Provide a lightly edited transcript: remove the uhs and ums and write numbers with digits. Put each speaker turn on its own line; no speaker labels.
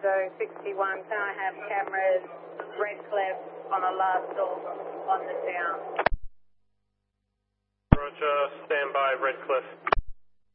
Tango 61, can I have cameras, Redcliffe on a last stall on the down?
Roger, stand by Redcliffe.